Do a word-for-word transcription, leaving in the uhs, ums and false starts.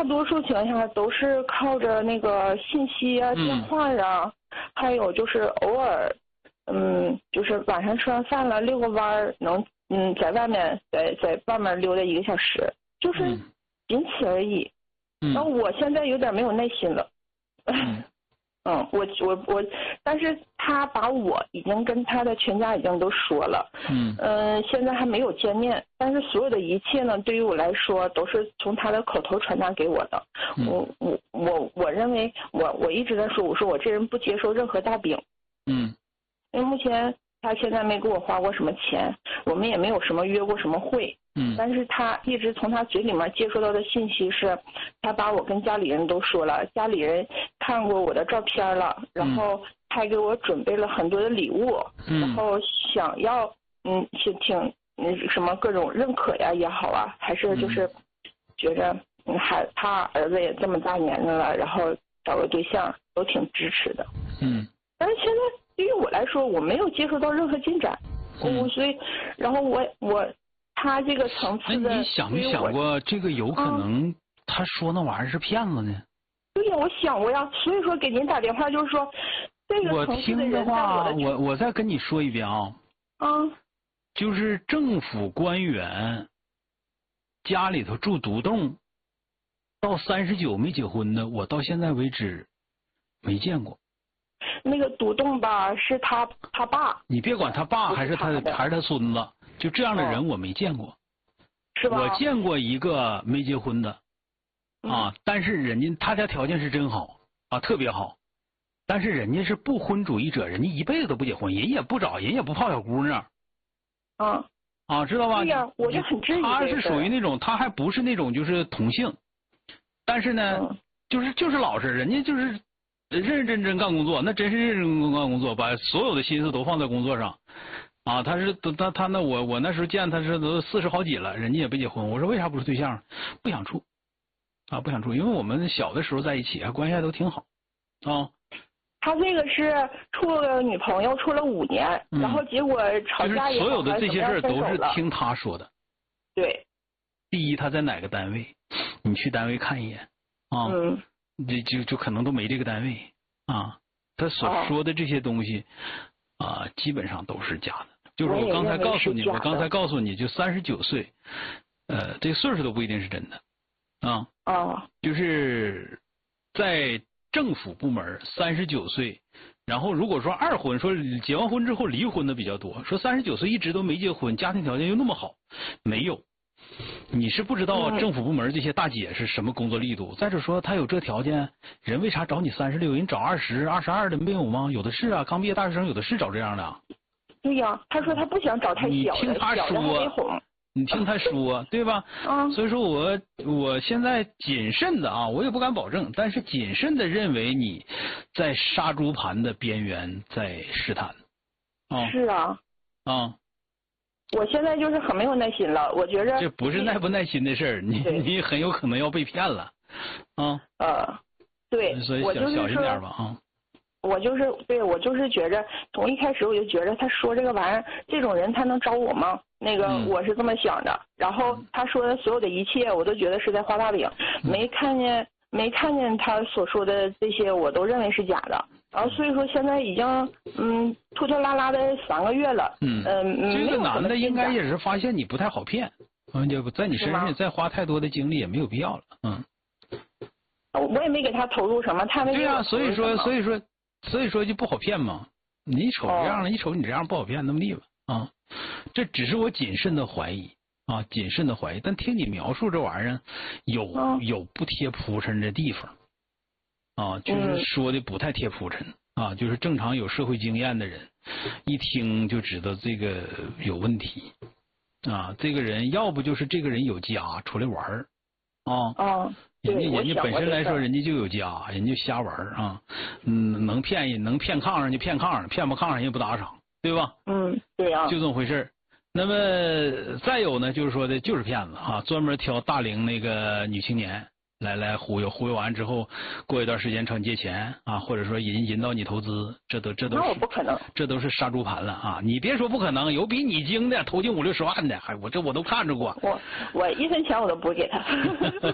多数情况下都是靠着那个信息啊、电话啊，嗯、还有就是偶尔，嗯，就是晚上吃完饭了遛个弯儿，能嗯在外面在在外面溜达一个小时，就是仅此而已。 嗯。 然后我现在有点没有耐心了。 嗯。 嗯，我我我，但是他把我已经跟他的全家已经都说了， 嗯， 呃，现在还没有见面，但是所有的一切呢，对于我来说都是从他的口头传达给我的。 嗯、 我我我我认为我我一直在说，我说我这人不接受任何大饼。 嗯， 因为目前他现在没给我花过什么钱，我们也没有什么约过什么会。 嗯， 但是他一直从他嘴里面接收到的信息是，他把我跟家里人都说了，家里人看过我的照片了，然后还给我准备了很多的礼物， 嗯、 然后想要嗯挺挺嗯什么各种认可呀也好啊，还是就是觉着嗯还他儿子也这么大年龄了，然后找个对象都挺支持的。 嗯， 但是现在对于我来说，我没有接收到任何进展， 嗯、 我所以然后我我。他这个层次的， 那你想没想过这个有可能他说那玩意儿是骗子呢？ 对呀，我想过呀，所以说给您打电话就是说，这个层次的人在我的， 我我再跟你说一遍啊， 啊， 就是政府官员家里头住独栋，到三十九没结婚的，我到现在为止没见过。 那个独栋吧，是他他爸。 你别管他爸还是他还是他孙子。就这样的人我没见过， 是吧？ 我见过一个没结婚的，啊， 嗯、 但是人家他家条件是真好啊，特别好，但是人家是不婚主义者，人家一辈子都不结婚，人也不找，人也不泡小姑娘， 啊啊，知道吧？ 对呀，我就很质疑。 他是属于那种，他还不是那种就是同性，但是呢， 嗯、 就是就是老实，人家就是认认真真干工作，那真是认认真真干工作，把所有的心思都放在工作上。啊，他是他他那我我那时候见他是都四十好几了，人家也没结婚。我说为啥不是对象？不想处，啊不想处，因为我们小的时候在一起，关系还都挺好，啊。 他这个是处了女朋友，处了五年， 嗯、 然后结果吵架也好， 就是所有的这些事儿都是听他说的。 对。 第一，他在哪个单位？你去单位看一眼啊。 嗯。 就就就可能都没这个单位啊。他所说的这些东西啊，基本上都是假的。就是我刚才告诉你，我刚才告诉你就三十九岁，呃，这个岁数都不一定是真的，啊， 啊， 就是在政府部门三十九岁，然后如果说二婚，说结完婚之后离婚的比较多，说三十九岁一直都没结婚，家庭条件又那么好，没有，你是不知道政府部门这些大姐是什么工作力度。再者说，他有这条件，人为啥找你三十六？人找二十二十二的没有吗？有的是啊，刚毕业大学生有的是找这样的。 对呀，他说他不想找太小的， 你听他说，你听他说，对吧？ 嗯。 所以说我我现在谨慎的啊，我也不敢保证，但是谨慎的认为你在杀猪盘的边缘在试探。啊。 是啊。 啊。 我现在就是很没有耐心了，我觉着这不是耐不耐心的事儿，你你很有可能要被骗了。啊。 呃，对， 所以小小心点吧啊。 我就是对我就是觉着，从一开始我就觉着他说这个玩意儿，这种人他能找我吗？那个我是这么想的。嗯、然后他说的所有的一切，我都觉得是在画大饼， 嗯、 没看见没看见他所说的这些，我都认为是假的。然后所以说现在已经嗯拖拖拉拉的三个月了。嗯嗯、呃， 这个男的应该也是发现你不太好骗，嗯，就在你身上再花太多的精力也没有必要了。嗯。 我也没给他投入什么，他没给我对啊，所以说所以说。所以说就不好骗嘛，你瞅这样了，一瞅你这样不好骗，那么地吧啊，这只是我谨慎的怀疑啊，谨慎的怀疑。但听你描述这玩意儿，有有不贴铺陈的地方啊，就是说的不太贴铺陈啊，就是正常有社会经验的人一听就知道这个有问题啊，这个人要不就是这个人有家出来玩儿啊。 啊。 人家人家本身来说，人家就有家，人家瞎玩啊，嗯，能骗人，能骗炕上就骗炕上，骗不炕上人家不打赏，对吧？ 嗯，对呀、啊， 就这么回事。那么再有呢，就是说的就是骗子啊，专门挑大龄那个女青年来来忽悠，忽悠完之后，过一段时间朝你借钱啊，或者说引引导你投资，这都这都是那我不可能， 这都是杀猪盘了啊！你别说不可能，有比你精的投进五六十万的，还我这我都看着过。 我我一分钱我都不给他。